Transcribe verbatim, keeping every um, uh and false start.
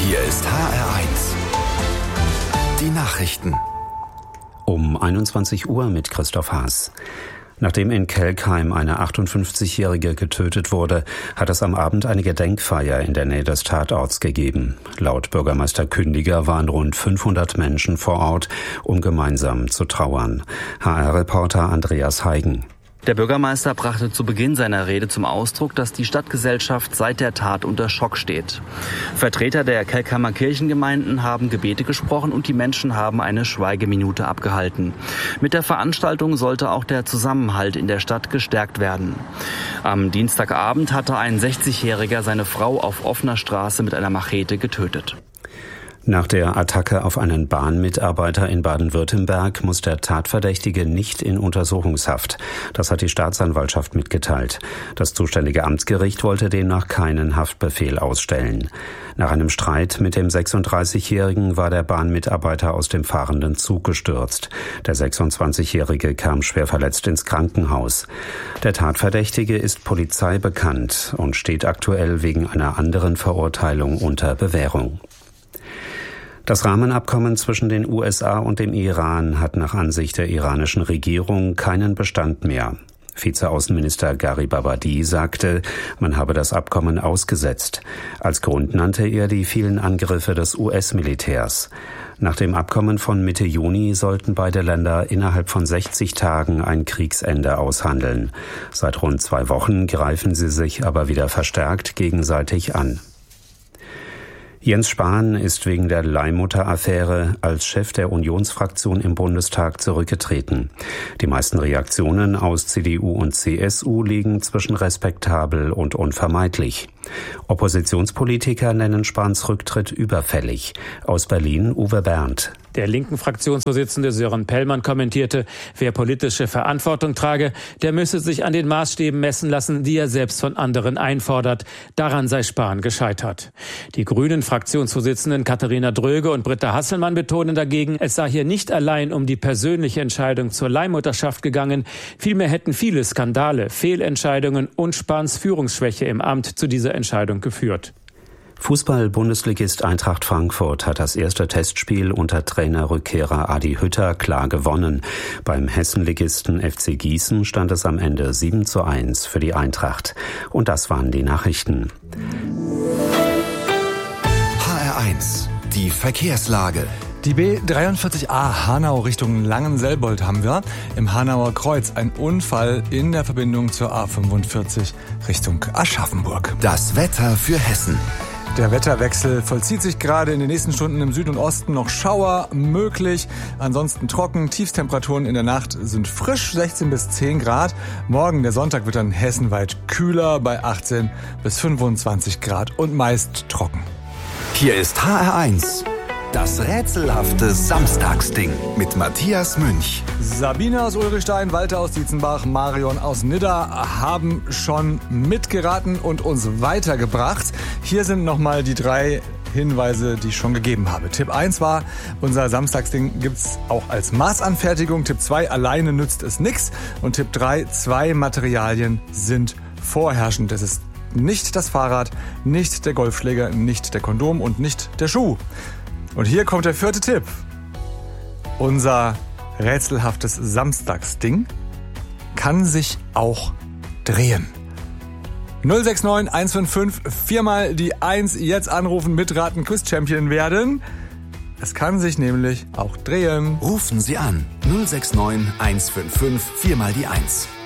Hier ist H R eins. Die Nachrichten. Um einundzwanzig Uhr mit Christoph Haas. Nachdem in Kelkheim eine achtundfünfzigjährige getötet wurde, hat es am Abend eine Gedenkfeier in der Nähe des Tatorts gegeben. Laut Bürgermeister Kündiger waren rund fünfhundert Menschen vor Ort, um gemeinsam zu trauern. H R-Reporter Andreas Heigen. Der Bürgermeister brachte zu Beginn seiner Rede zum Ausdruck, dass die Stadtgesellschaft seit der Tat unter Schock steht. Vertreter der Kelkheimer Kirchengemeinden haben Gebete gesprochen und die Menschen haben eine Schweigeminute abgehalten. Mit der Veranstaltung sollte auch der Zusammenhalt in der Stadt gestärkt werden. Am Dienstagabend hatte ein sechzigjähriger seine Frau auf offener Straße mit einer Machete getötet. Nach der Attacke auf einen Bahnmitarbeiter in Baden-Württemberg muss der Tatverdächtige nicht in Untersuchungshaft. Das hat die Staatsanwaltschaft mitgeteilt. Das zuständige Amtsgericht wollte demnach keinen Haftbefehl ausstellen. Nach einem Streit mit dem sechsunddreißigjährigen war der Bahnmitarbeiter aus dem fahrenden Zug gestürzt. Der sechsundzwanzigjährige kam schwer verletzt ins Krankenhaus. Der Tatverdächtige ist Polizei bekannt und steht aktuell wegen einer anderen Verurteilung unter Bewährung. Das Rahmenabkommen zwischen den U S A und dem Iran hat nach Ansicht der iranischen Regierung keinen Bestand mehr. Vizeaußenminister Garibabadi sagte, man habe das Abkommen ausgesetzt. Als Grund nannte er die vielen Angriffe des U S-Militärs. Nach dem Abkommen von Mitte Juni sollten beide Länder innerhalb von sechzig Tagen ein Kriegsende aushandeln. Seit rund zwei Wochen greifen sie sich aber wieder verstärkt gegenseitig an. Jens Spahn ist wegen der Leihmutter-Affäre als Chef der Unionsfraktion im Bundestag zurückgetreten. Die meisten Reaktionen aus C D U und C S U liegen zwischen respektabel und unvermeidlich. Oppositionspolitiker nennen Spahns Rücktritt überfällig. Aus Berlin Uwe Berndt. Der linken Fraktionsvorsitzende Sören Pellmann kommentierte, wer politische Verantwortung trage, der müsse sich an den Maßstäben messen lassen, die er selbst von anderen einfordert. Daran sei Spahn gescheitert. Die grünen Fraktionsvorsitzenden Katharina Dröge und Britta Hasselmann betonen dagegen, es sei hier nicht allein um die persönliche Entscheidung zur Leihmutterschaft gegangen. Vielmehr hätten viele Skandale, Fehlentscheidungen und Spahns Führungsschwäche im Amt zu dieser Entscheidung geführt. Fußball-Bundesligist Eintracht Frankfurt hat das erste Testspiel unter Trainerrückkehrer Adi Hütter klar gewonnen. Beim Hessenligisten F C Gießen stand es am Ende sieben zu eins für die Eintracht. Und das waren die Nachrichten. H R eins, die Verkehrslage. Die B dreiundvierzig A Hanau Richtung Langenselbold haben wir. Im Hanauer Kreuz ein Unfall in der Verbindung zur A fünfundvierzig Richtung Aschaffenburg. Das Wetter für Hessen. Der Wetterwechsel vollzieht sich gerade in den nächsten Stunden im Süden und Osten. Noch Schauer möglich, ansonsten trocken. Tiefstemperaturen in der Nacht sind frisch, sechzehn bis zehn Grad. Morgen, der Sonntag, wird dann hessenweit kühler bei achtzehn bis fünfundzwanzig Grad und meist trocken. Hier ist H R eins. Das rätselhafte Samstagsding mit Matthias Münch. Sabine aus Ulrichstein, Walter aus Dietzenbach, Marion aus Nidda haben schon mitgeraten und uns weitergebracht. Hier sind nochmal die drei Hinweise, die ich schon gegeben habe. Tipp eins war, unser Samstagsding gibt's auch als Maßanfertigung. Tipp zwei, alleine nützt es nix. Und Tipp drei, zwei Materialien sind vorherrschend. Es ist nicht das Fahrrad, nicht der Golfschläger, nicht der Kondom und nicht der Schuh. Und hier kommt der vierte Tipp. Unser rätselhaftes Samstagsding kann sich auch drehen. null sechs neun eins fünf fünf, viermal die eins, jetzt anrufen, mitraten, Quiz-Champion werden. Es kann sich nämlich auch drehen. Rufen Sie an null sechs neun eins fünf fünf, viermal die eins.